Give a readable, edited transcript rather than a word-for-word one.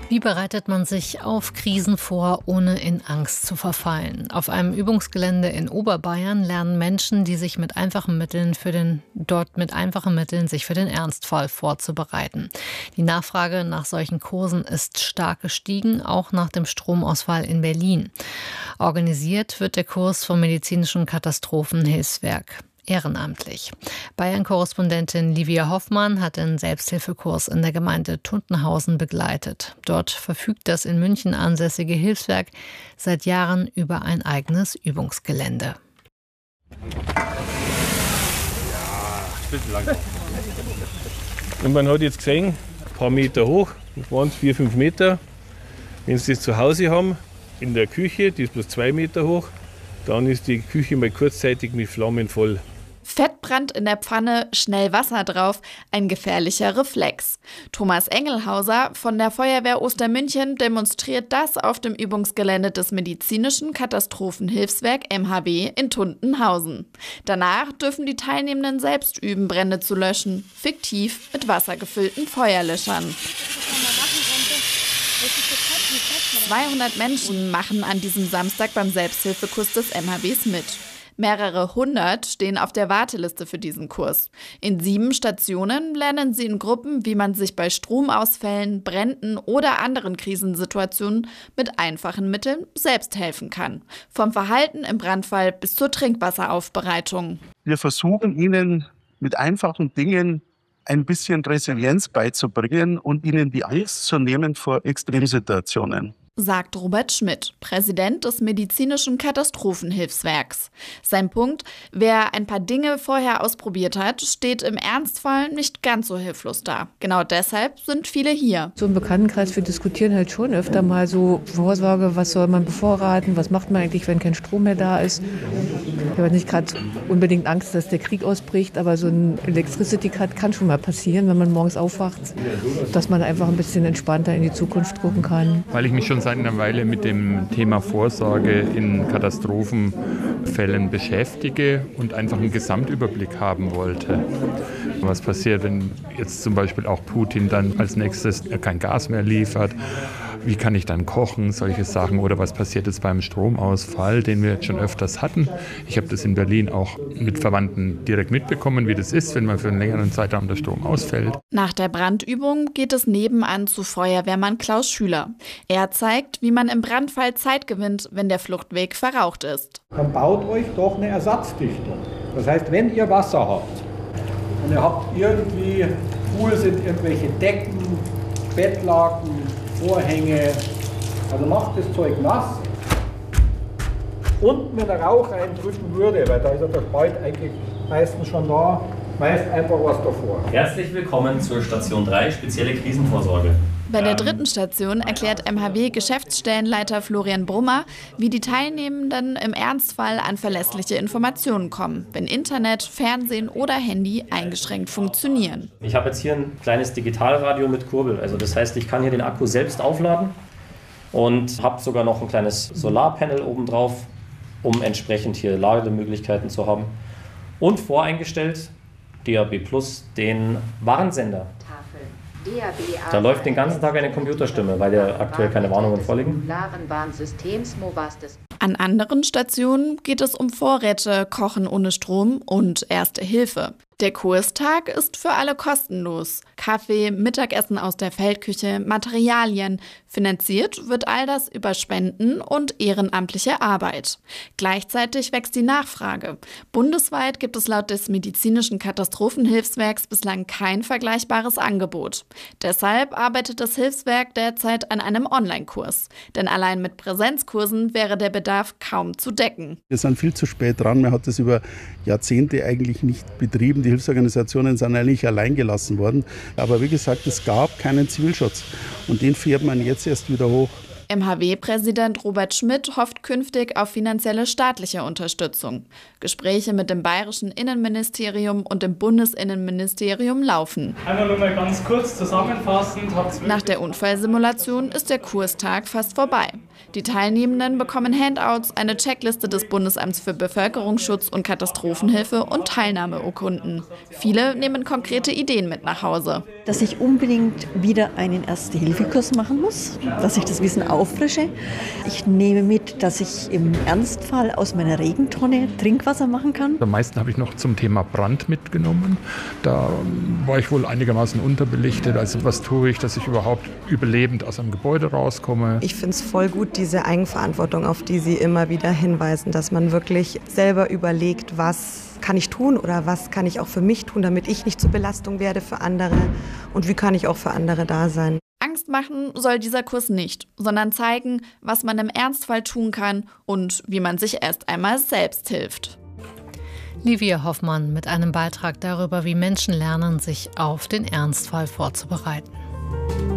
Wie bereitet man sich auf Krisen vor, ohne in Angst zu verfallen? Auf einem Übungsgelände in Oberbayern lernen Menschen, die sich mit einfachen Mitteln sich für den Ernstfall vorzubereiten. Die Nachfrage nach solchen Kursen ist stark gestiegen, auch nach dem Stromausfall in Berlin. Organisiert wird der Kurs vom Medizinischen Katastrophenhilfswerk. Ehrenamtlich. Bayern-Korrespondentin Livia Hoffmann hat den Selbsthilfekurs in der Gemeinde Tuntenhausen begleitet. Dort verfügt das in München ansässige Hilfswerk seit Jahren über ein eigenes Übungsgelände. Und man hat jetzt gesehen, ein paar Meter hoch, das waren 4-5 Meter. Wenn Sie das zu Hause haben, in der Küche, die ist bloß 2 Meter hoch, dann ist die Küche mal kurzzeitig mit Flammen voll. Fettbrand in der Pfanne, schnell Wasser drauf, ein gefährlicher Reflex. Thomas Engelhauser von der Feuerwehr Ostermünchen demonstriert das auf dem Übungsgelände des Medizinischen Katastrophenhilfswerk MHW in Tuntenhausen. Danach dürfen die Teilnehmenden selbst üben, Brände zu löschen, fiktiv mit wassergefüllten Feuerlöschern. 200 Menschen machen an diesem Samstag beim Selbsthilfekurs des MHWs mit. Mehrere hundert stehen auf der Warteliste für diesen Kurs. In 7 Stationen lernen sie in Gruppen, wie man sich bei Stromausfällen, Bränden oder anderen Krisensituationen mit einfachen Mitteln selbst helfen kann. Vom Verhalten im Brandfall bis zur Trinkwasseraufbereitung. Wir versuchen ihnen mit einfachen Dingen ein bisschen Resilienz beizubringen und ihnen die Angst zu nehmen vor Extremsituationen, sagt Robert Schmidt, Präsident des Medizinischen Katastrophenhilfswerks. Sein Punkt: Wer ein paar Dinge vorher ausprobiert hat, steht im Ernstfall nicht ganz so hilflos da. Genau deshalb sind viele hier. So im Bekanntenkreis, wir diskutieren halt schon öfter mal so Vorsorge, was soll man bevorraten, was macht man eigentlich, wenn kein Strom mehr da ist. Ich habe nicht gerade unbedingt Angst, dass der Krieg ausbricht, aber so ein Electricity Cut kann schon mal passieren, wenn man morgens aufwacht, dass man einfach ein bisschen entspannter in die Zukunft gucken kann. Weil ich mich schon seit einer Weile mit dem Thema Vorsorge in Katastrophenfällen beschäftige und einfach einen Gesamtüberblick haben wollte. Was passiert, wenn jetzt zum Beispiel auch Putin dann als nächstes kein Gas mehr liefert? Wie kann ich dann kochen, solche Sachen? Oder was passiert jetzt beim Stromausfall, den wir jetzt schon öfters hatten? Ich habe das in Berlin auch mit Verwandten direkt mitbekommen, wie das ist, wenn man für einen längeren Zeitraum der Strom ausfällt. Nach der Brandübung geht es nebenan zu Feuerwehrmann Klaus Schüler. Er zeigt, wie man im Brandfall Zeit gewinnt, wenn der Fluchtweg verraucht ist. Dann baut euch doch eine Ersatzdichtung. Das heißt, wenn ihr Wasser habt und ihr habt irgendwie, Pool sind irgendwelche Decken, Bettlaken, Vorhänge, also macht das Zeug nass. Und wenn der Rauch reindrücken würde, weil da ist ja der Spalt eigentlich meistens schon da, meist einfach was davor. Herzlich willkommen zur Station 3, spezielle Krisenvorsorge. Bei der 3. Station erklärt MHW-Geschäftsstellenleiter Florian Brummer, wie die Teilnehmenden im Ernstfall an verlässliche Informationen kommen, wenn Internet, Fernsehen oder Handy eingeschränkt funktionieren. Ich habe jetzt hier ein kleines Digitalradio mit Kurbel. Also das heißt, ich kann hier den Akku selbst aufladen und habe sogar noch ein kleines Solarpanel oben drauf, um entsprechend hier Lademöglichkeiten zu haben. Und voreingestellt DAB+, den Warnsender. Da läuft den ganzen Tag eine Computerstimme, weil ja aktuell keine Warnungen vorliegen. An anderen Stationen geht es um Vorräte, Kochen ohne Strom und Erste Hilfe. Der Kurstag ist für alle kostenlos. Kaffee, Mittagessen aus der Feldküche, Materialien. Finanziert wird all das über Spenden und ehrenamtliche Arbeit. Gleichzeitig wächst die Nachfrage. Bundesweit gibt es laut des Medizinischen Katastrophenhilfswerks bislang kein vergleichbares Angebot. Deshalb arbeitet das Hilfswerk derzeit an einem Online-Kurs. Denn allein mit Präsenzkursen wäre der Bedarf kaum zu decken. Wir sind viel zu spät dran. Man hat das über Jahrzehnte eigentlich nicht betrieben. Die Hilfsorganisationen sind eigentlich allein gelassen worden. Aber wie gesagt, es gab keinen Zivilschutz. Und den fährt man jetzt erst wieder hoch. MHW-Präsident Robert Schmidt hofft künftig auf finanzielle staatliche Unterstützung. Gespräche mit dem Bayerischen Innenministerium und dem Bundesinnenministerium laufen. Einmal nur mal ganz kurz zusammenfassend. Nach der Unfallsimulation ist der Kurstag fast vorbei. Die Teilnehmenden bekommen Handouts, eine Checkliste des Bundesamts für Bevölkerungsschutz und Katastrophenhilfe und Teilnahmeurkunden. Viele nehmen konkrete Ideen mit nach Hause. Dass ich unbedingt wieder einen Erste-Hilfe-Kurs machen muss, dass ich das Wissen auffrische. Ich nehme mit, dass ich im Ernstfall aus meiner Regentonne Trinkwasser machen kann. Am meisten habe ich noch zum Thema Brand mitgenommen. Da war ich wohl einigermaßen unterbelichtet. Also was tue ich, dass ich überhaupt überlebend aus einem Gebäude rauskomme? Ich finde es voll gut, diese Eigenverantwortung, auf die Sie immer wieder hinweisen, dass man wirklich selber überlegt, was kann ich tun oder was kann ich auch für mich tun, damit ich nicht zur Belastung werde für andere und wie kann ich auch für andere da sein. Angst machen soll dieser Kurs nicht, sondern zeigen, was man im Ernstfall tun kann und wie man sich erst einmal selbst hilft. Livia Hoffmann mit einem Beitrag darüber, wie Menschen lernen, sich auf den Ernstfall vorzubereiten.